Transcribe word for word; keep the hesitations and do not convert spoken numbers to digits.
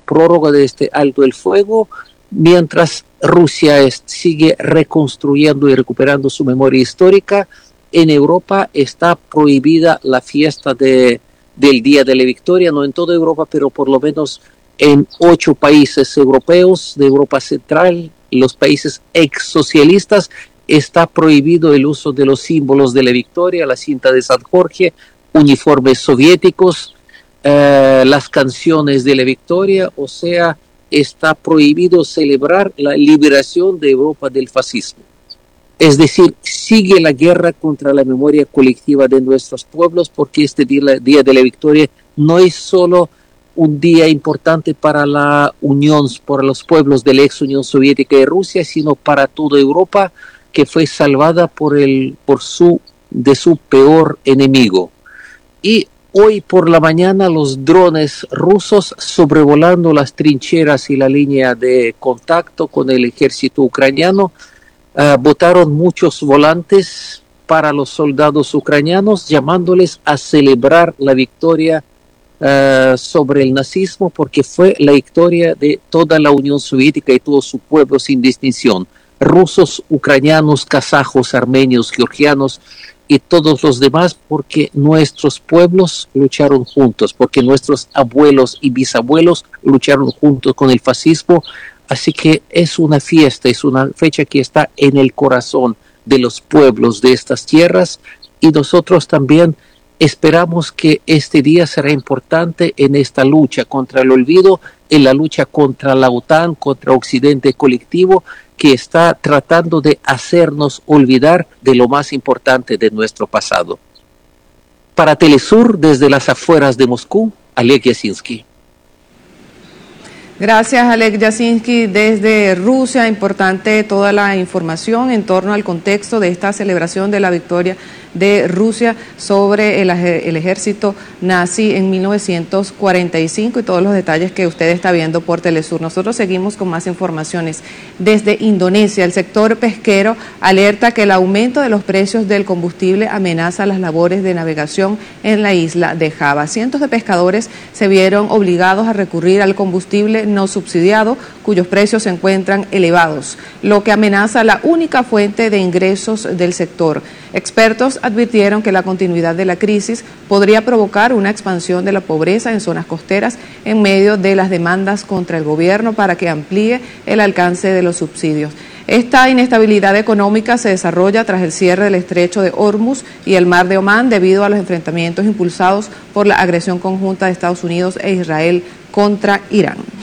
prórroga de este alto el fuego, mientras Rusia es, sigue reconstruyendo y recuperando su memoria histórica. En Europa está prohibida la fiesta de, del Día de la Victoria, no en toda Europa, pero por lo menos en ocho países europeos de Europa Central, los países ex-socialistas, está prohibido el uso de los símbolos de la victoria, la cinta de San Jorge, uniformes soviéticos, eh, las canciones de la victoria, o sea, está prohibido celebrar la liberación de Europa del fascismo. Es decir, sigue la guerra contra la memoria colectiva de nuestros pueblos, porque este día, día de la victoria no es solo un día importante para la Unión, para los pueblos de la ex Unión Soviética y Rusia, sino para toda Europa, que fue salvada por el, por su, de su peor enemigo. Y hoy por la mañana los drones rusos sobrevolando las trincheras y la línea de contacto con el ejército ucraniano uh, botaron muchos volantes para los soldados ucranianos, llamándoles a celebrar la victoria uh, sobre el nazismo, porque fue la victoria de toda la Unión Soviética y todo su pueblo sin distinción. Rusos, ucranianos, kazajos, armenios, georgianos y todos los demás, porque nuestros pueblos lucharon juntos, porque nuestros abuelos y bisabuelos lucharon juntos con el fascismo. Así que es una fiesta, es una fecha que está en el corazón de los pueblos de estas tierras, y nosotros también esperamos que este día será importante en esta lucha contra el olvido, en la lucha contra la OTAN, contra Occidente colectivo, que está tratando de hacernos olvidar de lo más importante de nuestro pasado. Para Telesur, desde las afueras de Moscú, Oleg Yasinski. Gracias, Oleg Yasinski, desde Rusia. Importante toda la información en torno al contexto de esta celebración de la victoria de Rusia sobre el, el ejército nazi en mil novecientos cuarenta y cinco y todos los detalles que usted está viendo por Telesur. Nosotros seguimos con más informaciones. Desde Indonesia, el sector pesquero alerta que el aumento de los precios del combustible amenaza las labores de navegación en la isla de Java. Cientos de pescadores se vieron obligados a recurrir al combustible no subsidiado, cuyos precios se encuentran elevados, lo que amenaza la única fuente de ingresos del sector. Expertos advirtieron que la continuidad de la crisis podría provocar una expansión de la pobreza en zonas costeras en medio de las demandas contra el gobierno para que amplíe el alcance de los subsidios. Esta inestabilidad económica se desarrolla tras el cierre del estrecho de Hormuz y el mar de Omán debido a los enfrentamientos impulsados por la agresión conjunta de Estados Unidos e Israel contra Irán.